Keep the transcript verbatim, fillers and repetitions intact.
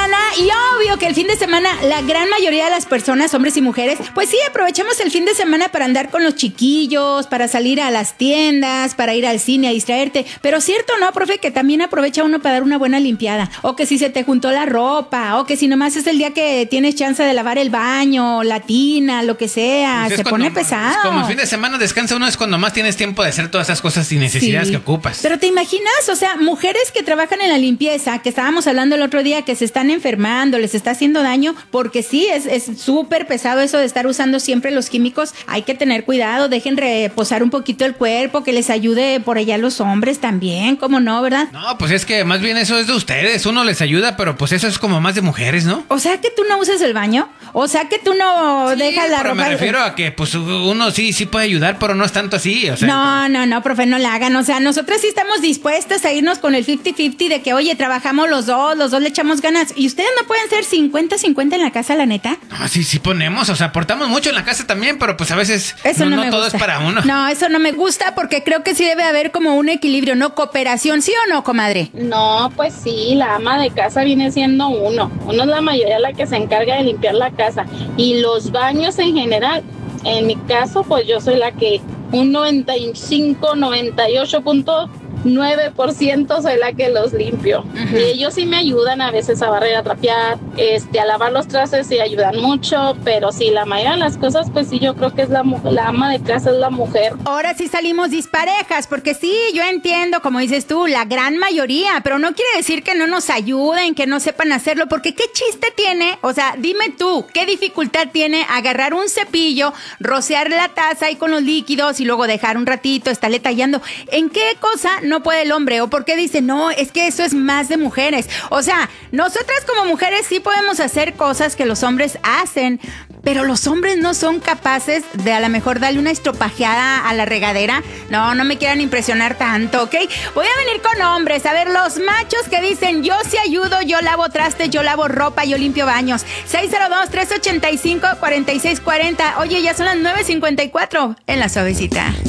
semana y obvio que el fin de semana la gran mayoría de las personas, hombres y mujeres, pues sí, aprovechamos el fin de semana para andar con los chiquillos, para salir a las tiendas, para ir al cine a distraerte. Pero cierto, ¿no, profe? Que también aprovecha uno para dar una buena limpiada. O que si se te juntó la ropa, o que si nomás es el día que tienes chance de lavar el baño, la tina, lo que sea, pues se pone pesado. Es como el fin de semana descansa uno, es cuando más tienes tiempo de hacer todas esas cosas y necesidades sí. que ocupas. Pero te imaginas, o sea, mujeres que trabajan en la limpieza, que estábamos hablando el otro día, que se están enfermando, les está haciendo daño, porque sí, es súper pesado eso de estar usando siempre los químicos. Hay que tener cuidado, dejen reposar un poquito el cuerpo, que les ayude por allá los hombres también, ¿cómo no, verdad? No, pues es que más bien eso es de ustedes, uno les ayuda, pero pues eso es como más de mujeres, ¿no? O sea, que tú no usas el baño, o sea, que tú no sí, dejas la pero ropa. Me refiero a que pues uno sí, sí puede ayudar, pero no es tanto así, o sea. No, no, no, profe, no la hagan, o sea, nosotras sí estamos dispuestas a irnos con el cincuenta cincuenta de que, oye, trabajamos los dos, los dos le echamos ganas, y ustedes no pueden ser cincuenta cincuenta en la casa, la neta. No, sí, sí ponemos, o sea, aportamos mucho en la casa también, pero pues a veces eso no, no, no me todo gusta. es para uno. No, eso no me gusta porque creo que sí debe haber como un equilibrio, ¿no? Cooperación, ¿sí o no, comadre? No, pues sí, la ama de casa viene siendo uno. Uno es la mayoría la que se encarga de limpiar la casa. Y los baños en general, en mi caso, pues yo soy la que un noventa y cinco, noventa y ocho punto nueve por ciento soy la que los limpio. Uh-huh. Y ellos sí me ayudan a veces a barrer, a trapear, este, a lavar los trastes, y ayudan mucho, pero sí, la mayoría de las cosas, pues sí, yo creo que es la, la ama de casa, es la mujer. Ahora sí salimos disparejas, porque sí, yo entiendo, como dices tú, la gran mayoría, pero no quiere decir que no nos ayuden, que no sepan hacerlo, porque ¿qué chiste tiene? O sea, dime tú, ¿qué dificultad tiene agarrar un cepillo, rociar la taza ahí con los líquidos y luego dejar un ratito, estarle tallando? ¿En qué cosa no puede el hombre? ¿O por qué dice, no, es que eso es más de mujeres? O sea, nosotras como mujeres sí podemos hacer cosas que los hombres hacen, pero los hombres no son capaces de a lo mejor darle una estropajeada a la regadera. No, no me quieran impresionar tanto, ¿ok? Voy a venir con hombres, a ver, los machos que dicen, yo sí ayudo, yo lavo trastes, yo lavo ropa, yo limpio baños. seis cero dos, tres ocho cinco, cuatro seis cuatro cero. Oye, ya son las nueve cincuenta y cuatro en La Suavecita.